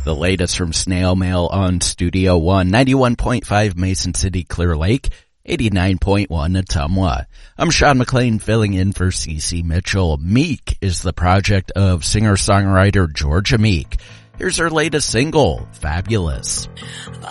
The latest from Snail Mail on Studio One, 91.5 Mason City, Clear Lake, 89.1 Ottumwa. I'm Sean McLean filling in for CC Mitchell. Meek is the project of singer-songwriter Georgia Meek. Here's her latest single, Fabulous.